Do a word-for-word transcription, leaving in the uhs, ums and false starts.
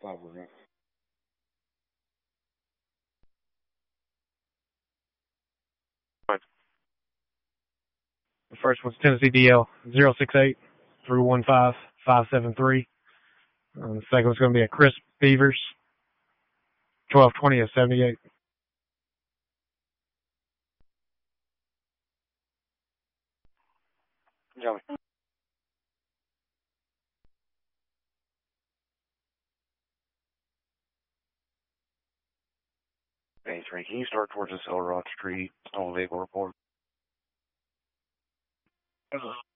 Five we're The first one's Tennessee D L zero six eight three one five five seven three. Um, the second one's going to be a Chris Beavers twelve twenty of seventy-eight. Joey. Hey, three, can you start towards the Silver Rock Street Stolen Vehicle Report?